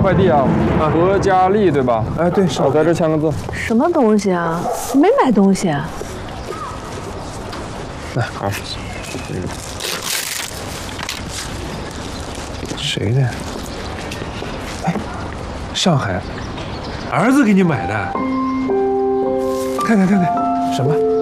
快递啊，何佳丽对吧？ 哎，对， 我在这签个字。 什么东西啊？没买东西啊。 来，20。谁的？哎，上海，儿子给你买的。看看，什么？